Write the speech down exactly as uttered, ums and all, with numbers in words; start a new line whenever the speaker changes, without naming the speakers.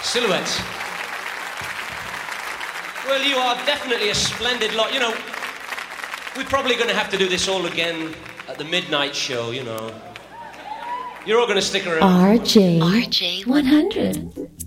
Silhouettes. Well, you are definitely a splendid lot. You know, we're probably going to have to do this all again at the midnight show, you know. You're all going to stick around.
R J one hundred.